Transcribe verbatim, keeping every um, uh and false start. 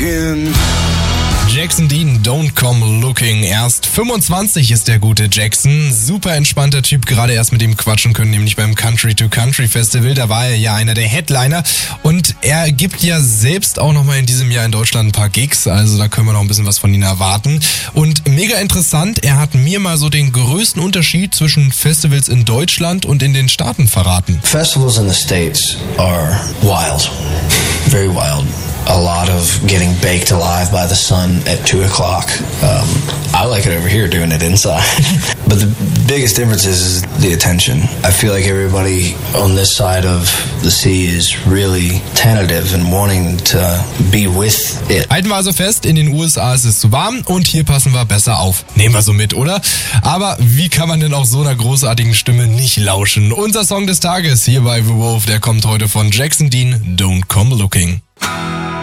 looking. Jackson Dean, Don't Come Looking. Erst fünfundzwanzig ist der gute Jackson. Super entspannter Typ, gerade erst mit ihm quatschen können, nämlich beim Country to Country Festival. Da war er ja einer der Headliner und er gibt ja selbst auch nochmal in diesem Jahr in Deutschland ein paar Gigs, also da können wir noch ein bisschen was von ihm erwarten. Und mega interessant, er hat mir mal so den größten Unterschied zwischen Festivals in Deutschland und in den Staaten verraten. Festivals in the States are wild, very wild. A lot of getting baked alive by the sun at two o'clock. Um, I like it over here doing it inside. But the biggest difference is the attention. I feel like everybody on this side of the sea is really tentative and wanting to be with it. Halten wir also fest, in den U S A ist es zu warm und hier passen wir besser auf. Nehmen wir so mit, oder? Aber wie kann man denn auch so einer großartigen Stimme nicht lauschen? Unser Song des Tages hier bei The Wolf, der kommt heute von Jackson Dean, Don't Come Looking.